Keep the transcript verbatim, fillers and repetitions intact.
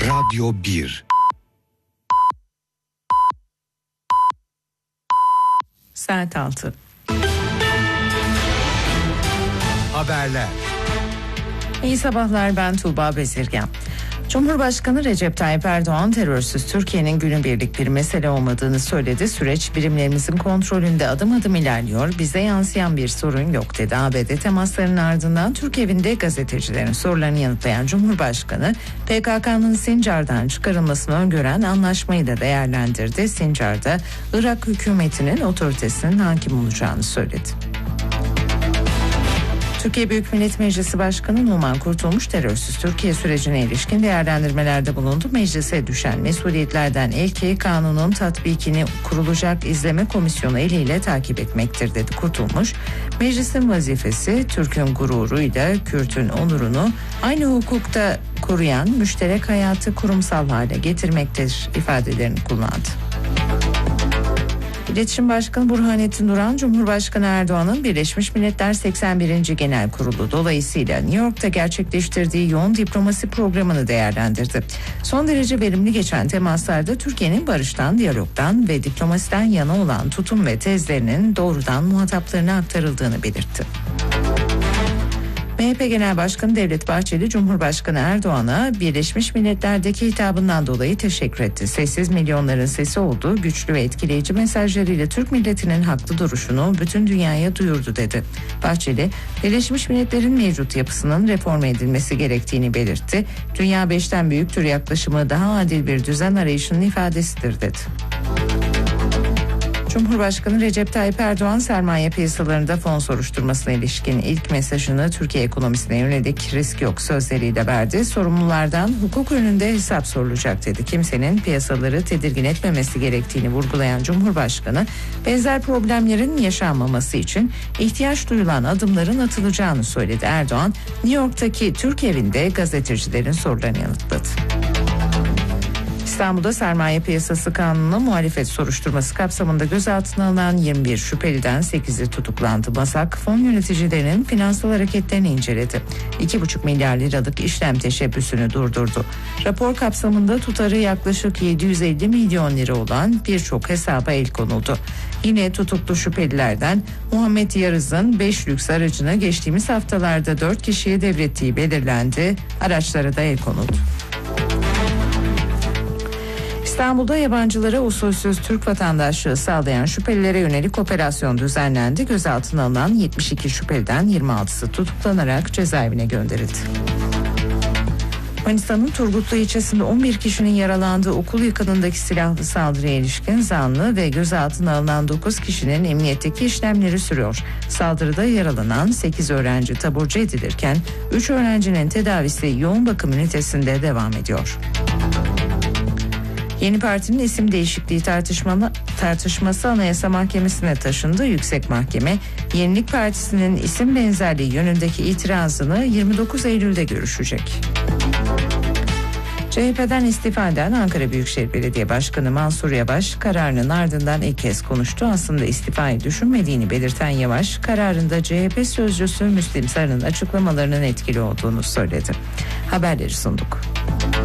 Radyo bir. Saat altı. Haberler. İyi sabahlar, ben Tuğba Bezirgen. Cumhurbaşkanı Recep Tayyip Erdoğan terörsüz Türkiye'nin günübirlik bir mesele olmadığını söyledi. Süreç birimlerimizin kontrolünde adım adım ilerliyor. Bize yansıyan bir sorun yok dedi. A B D temaslarının ardından Türk evinde gazetecilerin sorularını yanıtlayan Cumhurbaşkanı P K K'nın Sincar'dan çıkarılmasını öngören anlaşmayı da değerlendirdi. Sincar'da Irak hükümetinin otoritesinin hakim olacağını söyledi. Türkiye Büyük Millet Meclisi Başkanı Numan Kurtulmuş terörsüz Türkiye sürecine ilişkin değerlendirmelerde bulundu. Meclise düşen mesuliyetlerden ilki kanunun tatbikini kurulacak izleme komisyonu eliyle takip etmektir dedi Kurtulmuş. Meclisin vazifesi Türk'ün gururuyla Kürt'ün onurunu aynı hukukta koruyan müşterek hayatı kurumsal hale getirmektir ifadelerini kullandı. İletişim Başkanı Burhanettin Duran, Cumhurbaşkanı Erdoğan'ın Birleşmiş Milletler seksen birinci Genel Kurulu dolayısıyla New York'ta gerçekleştirdiği yoğun diplomasi programını değerlendirdi. Son derece verimli geçen temaslarda Türkiye'nin barıştan, diyalogdan ve diplomasiden yana olan tutum ve tezlerinin doğrudan muhataplarına aktarıldığını belirtti. M H P Genel Başkanı Devlet Bahçeli, Cumhurbaşkanı Erdoğan'a Birleşmiş Milletler'deki hitabından dolayı teşekkür etti. Sessiz milyonların sesi olduğu güçlü ve etkileyici mesajlarıyla Türk milletinin haklı duruşunu bütün dünyaya duyurdu dedi. Bahçeli, Birleşmiş Milletler'in mevcut yapısının reform edilmesi gerektiğini belirtti. Dünya beşten büyüktür yaklaşımı daha adil bir düzen arayışının ifadesidir dedi. Cumhurbaşkanı Recep Tayyip Erdoğan sermaye piyasalarında fon soruşturmasına ilişkin ilk mesajını Türkiye ekonomisine yönelik risk yok sözleriyle verdi. Sorumlulardan hukuk önünde hesap sorulacak dedi. Kimsenin piyasaları tedirgin etmemesi gerektiğini vurgulayan Cumhurbaşkanı, benzer problemlerin yaşanmaması için ihtiyaç duyulan adımların atılacağını söyledi. Erdoğan, New York'taki Türk evinde gazetecilerin sorularını yanıtladı. İstanbul'da sermaye piyasası kanunu muhalefet soruşturması kapsamında gözaltına alınan yirmi bir şüpheliden sekizi tutuklandı. MASAK fon yöneticilerinin finansal hareketlerini inceledi. iki buçuk milyar liralık işlem teşebbüsünü durdurdu. Rapor kapsamında tutarı yaklaşık yedi yüz elli milyon lira olan birçok hesaba el konuldu. Yine tutuklu şüphelilerden Muhammed Yarız'ın beş lüks aracını geçtiğimiz haftalarda dört kişiye devrettiği belirlendi. Araçlara da el konuldu. İstanbul'da yabancılara usulsüz Türk vatandaşlığı sağlayan şüphelilere yönelik operasyon düzenlendi. Gözaltına alınan yetmiş iki şüpheliden yirmi altısı tutuklanarak cezaevine gönderildi. Manisa'nın Turgutlu ilçesinde on bir kişinin yaralandığı okul yakınındaki silahlı saldırıya ilişkin zanlı ve gözaltına alınan dokuz kişinin emniyetteki işlemleri sürüyor. Saldırıda yaralanan sekiz öğrenci taburcu edilirken üç öğrencinin tedavisi yoğun bakım ünitesinde devam ediyor. Yeni Parti'nin isim değişikliği tartışmalı, tartışması Anayasa Mahkemesi'ne taşındı. Yüksek Mahkeme, Yenilik Partisi'nin isim benzerliği yönündeki itirazını yirmi dokuz Eylül'de görüşecek. C H P'den istifa eden Ankara Büyükşehir Belediye Başkanı Mansur Yavaş kararının ardından ilk kez konuştu. Aslında istifayı düşünmediğini belirten Yavaş, kararında C H P sözcüsü Müslim Sarı'nın açıklamalarının etkili olduğunu söyledi. Haberleri sunduk.